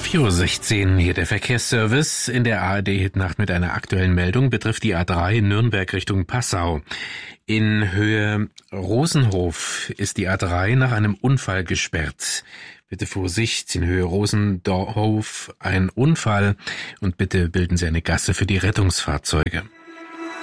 4:16 Uhr, hier der Verkehrsservice in der ARD-Hitnacht mit einer aktuellen Meldung betrifft die A3 Nürnberg Richtung Passau. In Höhe Rosenhof ist die A3 nach einem Unfall gesperrt. Bitte Vorsicht, in Höhe Rosenhof ein Unfall und bitte bilden Sie eine Gasse für die Rettungsfahrzeuge.